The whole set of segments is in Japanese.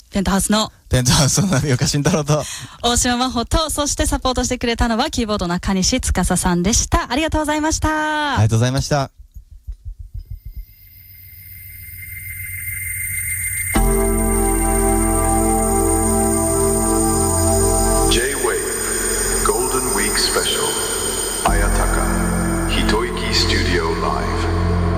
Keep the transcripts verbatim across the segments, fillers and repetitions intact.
ペントハウスのペントハウスの波岡慎太郎と大島真帆と、そしてサポートしてくれたのはキーボード中西司さんでした。ありがとうございました。 ありがとうございました。 J-Wave Golden Week Special Ayataka Hitoiki Studio Live。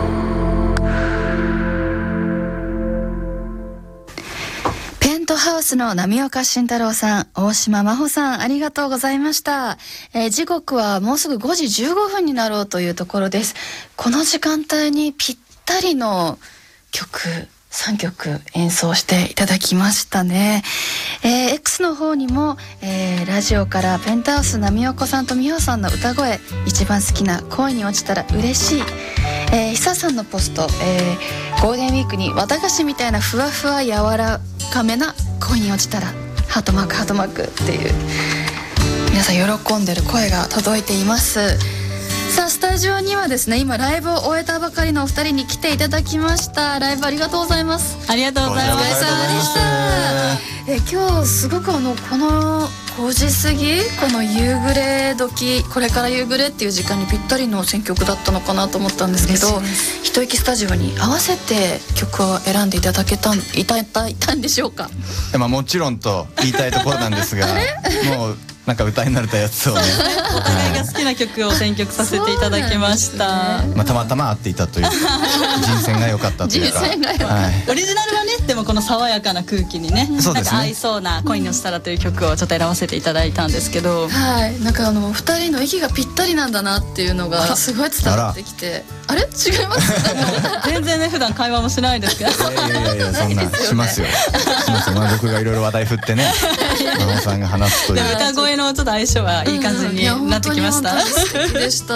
ペントハウスの波岡慎太郎さん、大島真帆さん、ありがとうございました。えー、時刻はもうすぐごじじゅうごふんになろうというところです。この時間帯にぴったりの曲さんきょく演奏していただきましたね。えー、X の方にも、えー、ラジオからペントハウス波岡さんと美穂さんの歌声、一番好きな恋に落ちたら嬉しい、えー、久さんのポスト、えー、ゴールデンウィークに綿菓子みたいなふわふわ柔らかめな恋に落ちたらハートマークハートマークっていう皆さん喜んでる声が届いています。さあスタジオにはですね、今ライブを終えたばかりのお二人に来ていただきました。ライブありがとうございます。 ありがとうございました。 お疲れ様でした。え今日すごくあのこのごじ過ぎ、この夕暮れ時、これから夕暮れっていう時間にぴったりの選曲だったのかなと思ったんですけど、一息スタジオに合わせて曲を選んでいただけたんいただいたんでしょうか。 まあ、もちろんと言いたいところなんですがもうなんか歌い慣れたやつをねお互いが好きな曲を選曲させていただきました、 ね。まあ、たまたま合っていたという人選が良かったというか、 人選が良かった、 はい、 オリジナルはね、でもこの爽やかな空気にね、 そうですね、 なんか合いそうな恋に落ちたらという曲をちょっと選ばせていただいたんですけど、 はい、なんかあのふたりの息がぴったりなんだなっていうのがすごい伝わってきて、あれ違います全然ね普段会話もしないですけどいやいやいやそんなしますよしますよ、まあ、僕がいろいろ話題振ってね真帆さんが話すという。 でも歌声のちょっと相性はいい感じになってきました、うん、いや本当に素敵でした、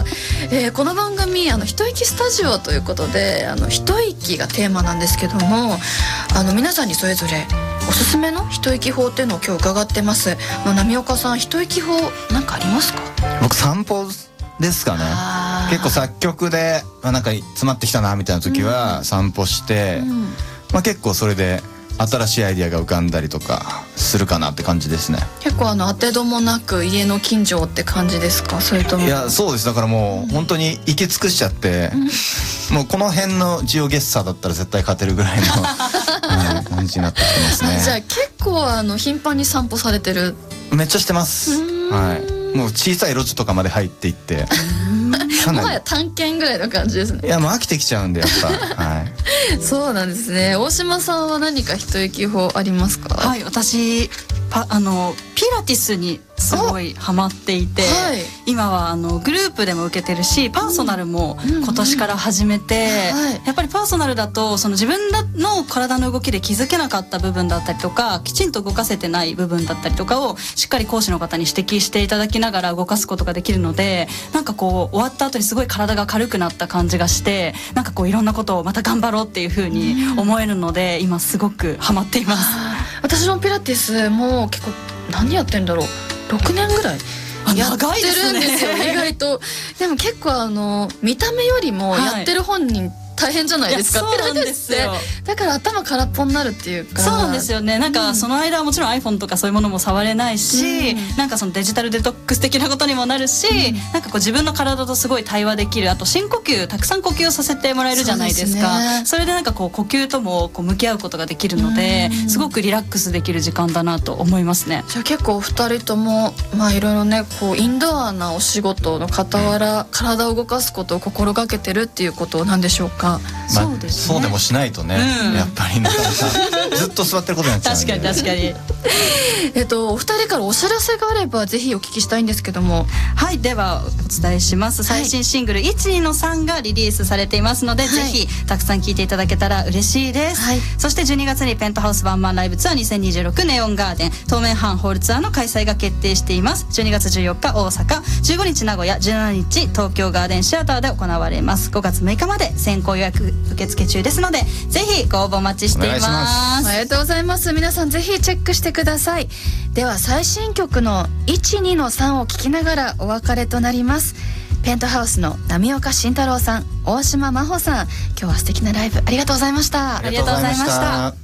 えー、この番組あの一息スタジオということで、あの一息がテーマなんですけども、あの皆さんにそれぞれおすすめの一息法っていうのを今日伺ってます。波岡さん、一息法なんかありますか？ 僕散歩ですかね。結構作曲で、まあ、なんか詰まってきたなみたいな時は散歩して、うん、まあ、結構それで新しいアイディアが浮かんだりとかするかなって感じですね。 結構あの当てどもなく家の近所って感じですか？それとも。 いやそうです。だからもう本当に行き尽くしちゃって、うん、もうこの辺のジオゲッサーだったら絶対勝てるぐらいの、はい、感じになってきてますね。 じゃあ結構あの頻繁に散歩されてる？ めっちゃしてます。はい、もう小さい路地とかまで入っていってもはや探検ぐらいの感じですね。 いやもう飽きてきちゃうんでやっぱ、はい、 そうなんですね。大島さんは何か一息法ありますか？ はい、私パあのピラティスにすごいハマっていて、はい、今はあのグループでも受けてるし、パーソナルも今年から始めて、うんうんうん、やっぱりパーソナルだとその自分の体の動きで気づけなかった部分だったりとか、きちんと動かせてない部分だったりとかをしっかり講師の方に指摘していただきながら動かすことができるので、なんかこう終わった後にすごい体が軽くなった感じがして、なんかこういろんなことをまた頑張ろうっていう風に思えるので、今すごくハマっています。 私のピラティスも結構何やってんだろう、ろくねんぐらいやってるんですよ、意外と。でも結構あの見た目よりもやってる本人大変じゃないですか、 はい、そうなんですよ。 だから頭空っぽになるっていうか。 そうなんですよね。なんかその間はもちろん iPhone とかそういうものも触れないし、うん、なんかそのデジタルデトックス的なことにもなるし、うん、なんかこう自分の体とすごい対話できる、あと深呼吸たくさん呼吸させてもらえるじゃないですか。 そうですね。それでなんかこう呼吸ともこう向き合うことができるので、うん、すごくリラックスできる時間だなと思いますね。 じゃあ結構お二人ともまあいろいろね、こうインドアなお仕事の傍ら体を動かすことを心がけてるっていうことなんでしょうか？ まあ、そうですね。そうでもしないとね、うん、やっぱりなかなかずっと座ってることになっちゃうんで。 確かに確かにえっとお二人からお知らせがあればぜひお聞きしたいんですけども。 はい、ではお伝えします。最新シングル いちにのさん がリリースされていますので、はい、ぜひたくさん聴いていただけたら嬉しいです、はい、そしてじゅうにがつにペントハウスワンマンライブツアーにせんにじゅうろくネオンガーデン当面半ホールツアーの開催が決定しています。じゅうにがつじゅうよっか大阪、じゅうごにち名古屋、じゅうしちにち東京ガーデンシアターで行われます。ごがつむいかまで先行予約受付中ですので、ぜひご応募お待ちしています。 ありがとうございます。皆さんぜひチェックしてください。では最新曲のいちにのさんを聴きながらお別れとなります。ペントハウスの波岡慎太郎さん、大島真帆さん、今日は素敵なライブありがとうございました。 ありがとうございました。